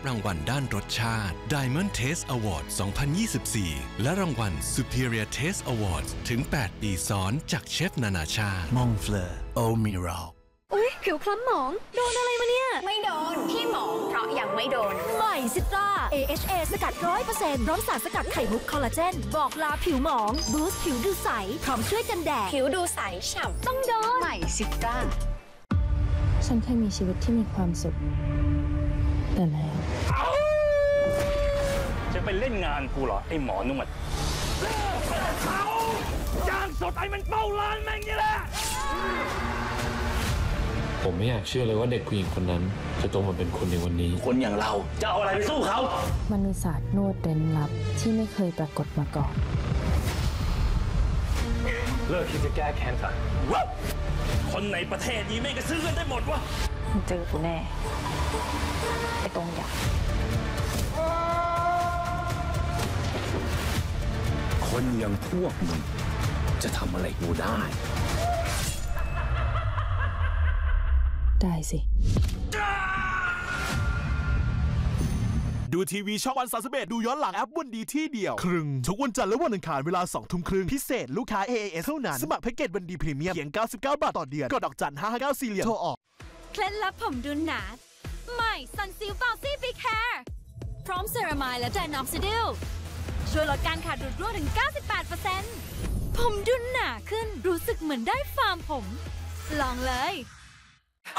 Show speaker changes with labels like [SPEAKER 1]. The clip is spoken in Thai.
[SPEAKER 1] รางวัลด้านรสชาติ Diamond Taste Award 2024 และรางวัล Superior Taste Awards ถึง 8 ปีซ้อนจากเชฟนานาชาติมองเฟลอร์โอมิรัล
[SPEAKER 2] อุ๊ยผิวคล้ำหมองโดนอะไรมาเนี่ย
[SPEAKER 3] ไม่โดนที่หมองเพราะยังไม่โดน
[SPEAKER 2] ใหม่ซิตรา AHA สกัด 100% พร้อมสารสกัดไข่มุกคอลลาเจนบอกลาผิวหมองบูสต์ผิวดูใสพร้อมช่วยกันแดด
[SPEAKER 3] ผิวดูใสฉ่ำต้องโดนใหม่ซิตรา
[SPEAKER 4] ฉันเคยมีชีวิตที่มีความสุขแต่แล้ว
[SPEAKER 5] จะไปเล่นงานกูเหรอไอ้หมอนวดเขาจ้างสดไอ้มันเป้าร้านแม่งนี่แหละ
[SPEAKER 6] ผมไม่อยากเชื่อเลยว่าเด็กผู้หญิงคนนั้นจะโตมาเป็นคนในวันนี้
[SPEAKER 5] คนอย่างเราจะเอาอะไรไปสู้เขา
[SPEAKER 4] มันมีศาสตร์นวดเร้นลับที่ไม่เคยปรากฏมาก่อน
[SPEAKER 5] เลิกคิดจะแก้แค้นซะคนในประเทศนี้ไม่กระซื้อกันได้หมดวะ
[SPEAKER 4] เจอกูแน่ไอ้ตรงอย่าง
[SPEAKER 5] คนอย่างพวกมึงจะทำอะไรกูได้
[SPEAKER 4] สิ
[SPEAKER 7] ดูทีวีช่องวัน31ดูย้อนหลังแอปวันดีที่เดียวครึ่งทุกวันจันทร์และวันอังคารเวลา 20:30 นพิเศษลูกค้า AAS เท่านั้นสมัครแพ็กเกจวันดีพรีเมียมเพียง99 บาทต่อเดือนกดดอกจัน559 4 เหลี่ยมโทรออก
[SPEAKER 2] เคล็ดลับผมดูหนาใหม่ซันซิลบาวซี่บิ๊กแฮร์พร้อมเซรามายและไดนอมซิดิลช่วยลดการขาดดูดร่วงถึง 98% ผมดูหนาขึ้นรู้สึกเหมือนได้ฟาร์มผมลองเลย